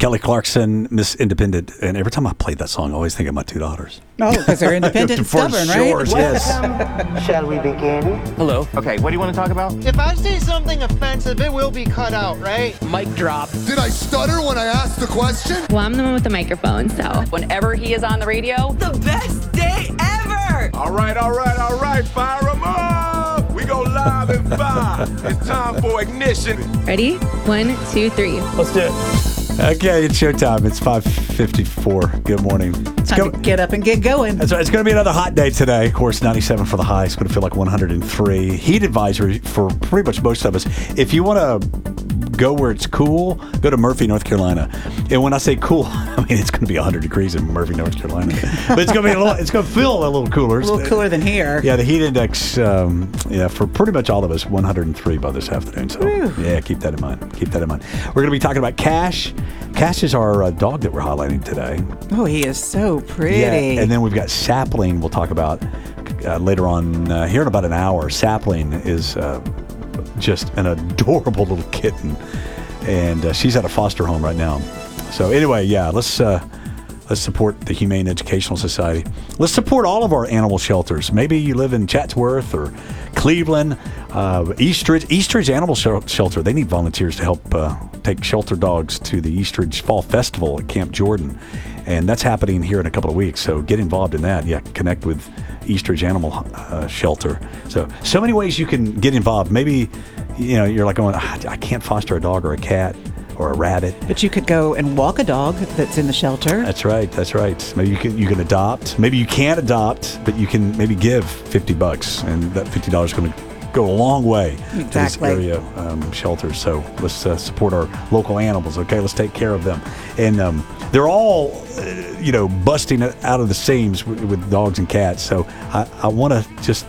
Kelly Clarkson, Miss Independent. And every time I play that song, I always think of my two daughters. Oh, because they're independent and stubborn, right? Yes. Shall we begin? Hello. Okay, what do you want to talk about? If I say something offensive, it will be cut out, right? Mic drop. Did I stutter when I asked the question? Well, I'm the one with the microphone, so. Whenever he is on the radio, the best day ever! All right, fire them up! We go live in 5. It's time for ignition. Ready? 1, 2, 3. Let's do it. Okay, it's showtime. It's 5:54. Good morning. Time to get up and get going. That's right. It's going to be another hot day today. Of course, 97 for the high. It's going to feel like 103. Heat advisory for pretty much most of us. If you want to go where it's cool, go to Murphy, North Carolina. And when I say cool, I mean it's going to be 100 degrees in Murphy, North Carolina. But it's going to be it's going to feel a little cooler. A little cooler than here. Yeah, the heat index, for pretty much all of us, 103 by this afternoon. So yeah, keep that in mind. We're going to be talking about Cash. Cash is our dog that we're highlighting today. Oh, he is so pretty. Yeah, and then we've got Sapling. We'll talk about later on here in about an hour. Sapling is just an adorable little kitten, and she's at a foster home right now. So anyway, yeah, let's support the Humane Educational Society. Let's support all of our animal shelters. Maybe you live in Chatsworth or Cleveland, Eastridge Animal Shelter. They need volunteers to help take shelter dogs to the Eastridge Fall Festival at Camp Jordan, and that's happening here in a couple of weeks. So get involved in that. Yeah, connect with Eastridge Animal Shelter. So many ways you can get involved. Maybe you're like going, I can't foster a dog or a cat or a rabbit. But you could go and walk a dog that's in the shelter. That's right. Maybe you can adopt. Maybe you can't adopt, but you can maybe give $50, and that $50 is going to go a long way to this area shelters. So let's support our local animals. Okay, let's take care of them. And they're all busting out of the seams with dogs and cats. So I want to just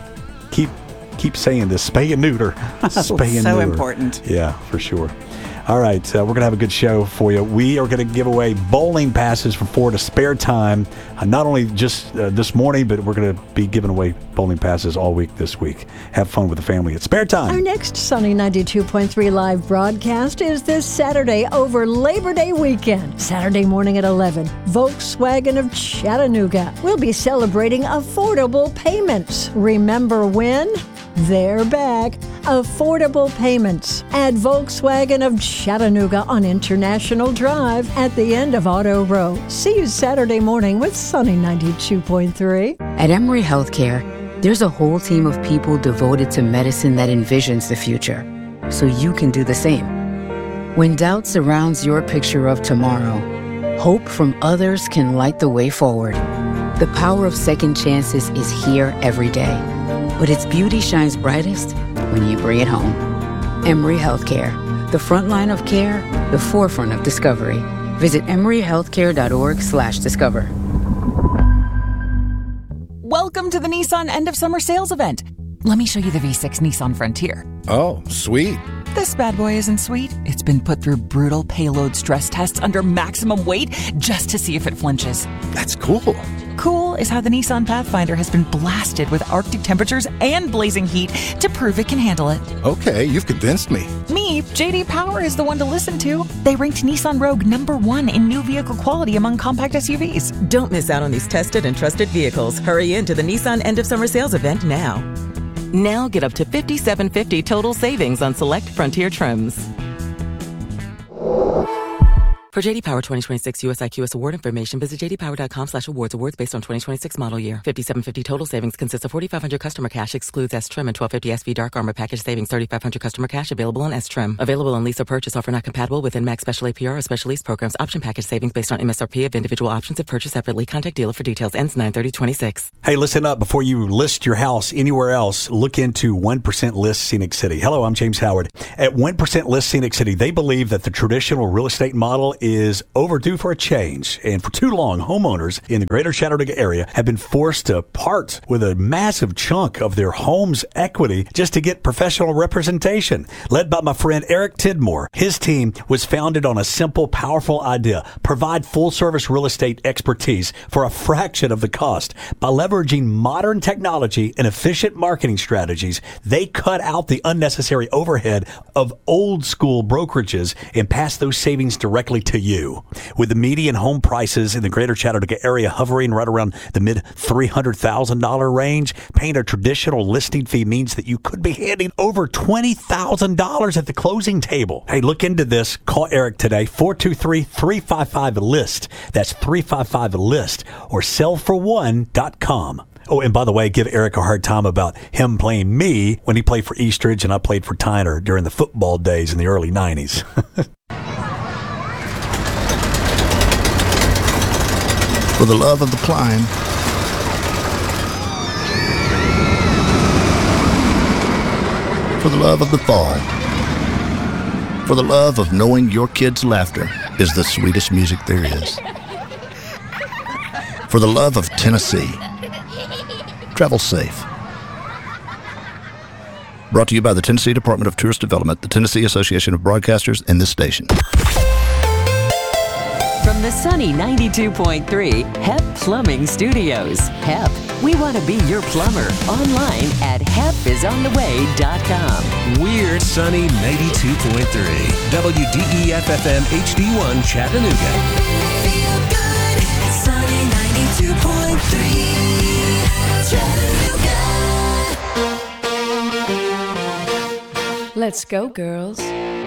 keep saying this: spay and neuter. Spay and neuter. So important. Yeah, for sure. All right, we're going to have a good show for you. We are going to give away bowling passes from 4 to Spare Time, not only just this morning, but we're going to be giving away bowling passes all week this week. Have fun with the family at Spare Time. Our next Sunny 92.3 live broadcast is this Saturday over Labor Day weekend. Saturday morning at 11, Volkswagen of Chattanooga. We'll be celebrating affordable payments. Remember when? They're back. Affordable payments at Volkswagen of Chattanooga on International Drive at the end of Auto Row. See you Saturday morning with Sunny 92.3. At Emory Healthcare, there's a whole team of people devoted to medicine that envisions the future, so you can do the same. When doubt surrounds your picture of tomorrow, hope from others can light the way forward. The power of second chances is here every day, but its beauty shines brightest when you bring it home. Emory Healthcare, the front line of care, the forefront of discovery. Visit emoryhealthcare.org/discover. Welcome to the Nissan End of Summer Sales Event. Let me show you the V6 Nissan Frontier. Oh, sweet. This bad boy isn't sweet. It's been put through brutal payload stress tests under maximum weight just to see if it flinches. That's cool. Cool is how the Nissan Pathfinder has been blasted with Arctic temperatures and blazing heat to prove it can handle it. Okay, you've convinced me. Me, JD Power is the one to listen to. They ranked Nissan Rogue #1 in new vehicle quality among compact SUVs. Don't miss out on these tested and trusted vehicles. Hurry into the Nissan End of Summer Sales Event now. Now get up to $5,750 total savings on select Frontier trims. For JD Power 2026 US IQS award information, visit jdpower.com/awards. Awards based on 2026 model year. $5,750 total savings consists of $4,500 customer cash, excludes S trim, and $1,250 SV Dark Armor package savings. $3,500 customer cash available on S trim. Available on lease or purchase. Offer not compatible with NMAX special APR or special lease programs. Option package savings based on MSRP of individual options if purchased separately. Contact dealer for details. Ends 9/30/26. Hey, listen up. Before you list your house anywhere else, look into 1% List Scenic City. Hello, I'm James Howard. At 1% List Scenic City, they believe that the traditional real estate model is overdue for a change. And for too long, homeowners in the greater Chattanooga area have been forced to part with a massive chunk of their home's equity just to get professional representation. Led by my friend Eric Tidmore, his team was founded on a simple, powerful idea: provide full-service real estate expertise for a fraction of the cost. By leveraging modern technology and efficient marketing strategies, they cut out the unnecessary overhead of old-school brokerages and pass those savings directly to to you. With the median home prices in the greater Chattanooga area hovering right around the mid $300,000 range, paying a traditional listing fee means that you could be handing over $20,000 at the closing table. Hey, look into this. Call Eric today, 423-355-LIST. That's 355-LIST or sellforone.com. Oh, and by the way, give Eric a hard time about him playing me when he played for Eastridge and I played for Tyner during the football days in the early 90s. For the love of the climb. For the love of the fall. For the love of knowing your kids' laughter is the sweetest music there is. For the love of Tennessee. Travel safe. Brought to you by the Tennessee Department of Tourist Development, the Tennessee Association of Broadcasters, and this station. From the sunny 92.3 HEP Plumbing Studios. HEP, we want to be your plumber. Online at hepisontheway.com. We're sunny 92.3 WDEF-FM HD1 Chattanooga. Feel good, sunny 92.3 Chattanooga. Let's go, girls.